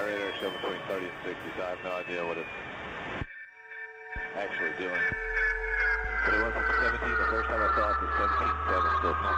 My radar show between 30 and 60, so I have no idea what it's actually doing. But it wasn't 17 the first time I saw it, it's 17.7, so it's